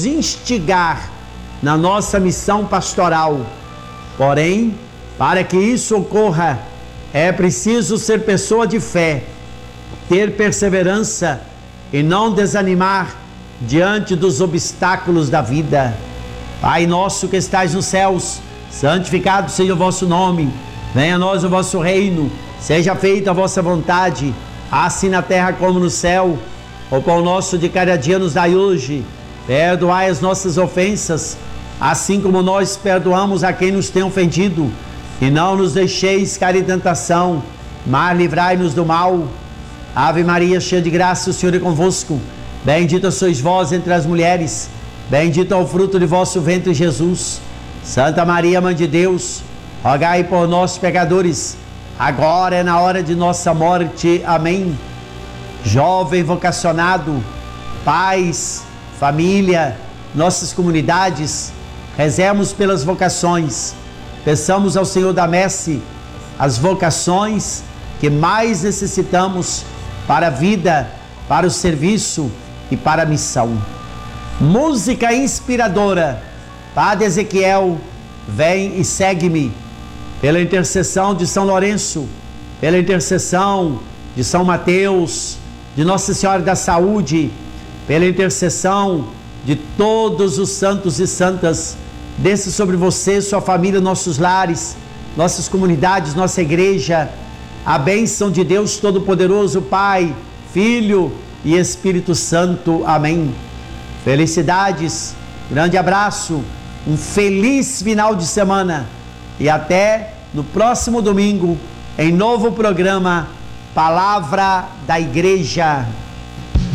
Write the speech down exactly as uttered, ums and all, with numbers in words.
instigar na nossa missão pastoral. Porém, para que isso ocorra, é preciso ser pessoa de fé, ter perseverança e não desanimar diante dos obstáculos da vida. Pai nosso que estais nos céus, santificado seja o vosso nome, venha a nós o vosso reino, seja feita a vossa vontade, assim na terra como no céu. O pão nosso de cada dia nos dai hoje, perdoai as nossas ofensas, assim como nós perdoamos a quem nos tem ofendido, e não nos deixeis cair em tentação, mas livrai-nos do mal. Ave Maria, cheia de graça, o Senhor é convosco, bendita sois vós entre as mulheres, bendito é o fruto de vosso ventre, Jesus. Santa Maria, Mãe de Deus, rogai por nós, pecadores, agora é na hora de nossa morte. Amém. Jovem vocacionado, pais, família, nossas comunidades, rezemos pelas vocações, peçamos ao Senhor da Messe as vocações que mais necessitamos para a vida, para o serviço e para a missão. Música inspiradora, Padre Ezequiel, vem e segue-me, pela intercessão de São Lourenço, pela intercessão de São Mateus, de Nossa Senhora da Saúde, pela intercessão de todos os santos e santas, desça sobre você, sua família, nossos lares, nossas comunidades, nossa igreja, a bênção de Deus Todo-Poderoso, Pai, Filho e Espírito Santo. Amém. Felicidades, grande abraço, um feliz final de semana e até no próximo domingo, em novo programa Palavra da Igreja.